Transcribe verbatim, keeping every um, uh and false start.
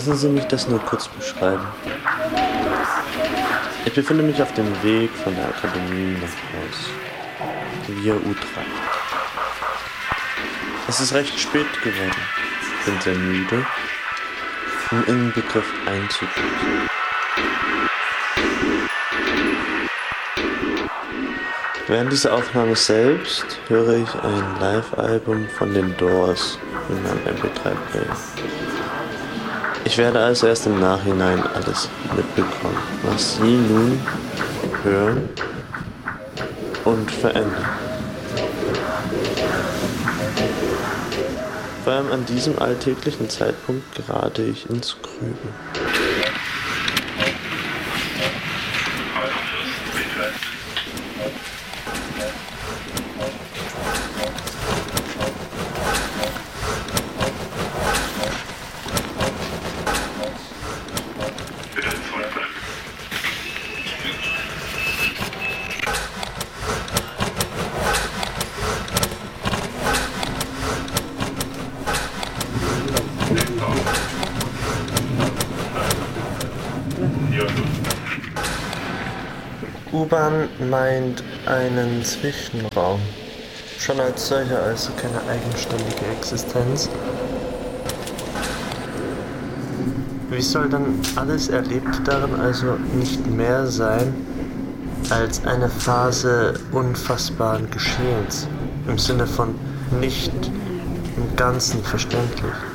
Lassen Sie mich das nur kurz beschreiben. Ich befinde mich auf dem Weg von der Akademie nach Haus, via Utrecht. Es ist recht spät geworden, bin sehr müde, um in den Begriff einzubrechen. Während dieser Aufnahme selbst höre ich ein Live-Album von den Doors in meinem M P drei Player. Ich werde also erst im Nachhinein alles mitbekommen, was Sie nun hören und verändern. Vor allem an diesem alltäglichen Zeitpunkt gerate ich ins Grübeln. U-Bahn meint einen Zwischenraum, schon als solcher, also keine eigenständige Existenz. Wie soll dann alles Erlebte darin also nicht mehr sein als eine Phase unfassbaren Geschehens, im Sinne von nicht im Ganzen verständlich?